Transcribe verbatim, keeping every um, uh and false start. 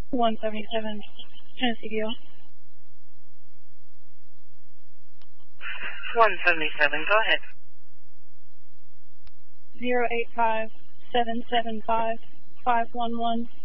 one seventy-seven, Tennessee D L. one seventy-seven, go ahead. zero eight five seven seven five five one one.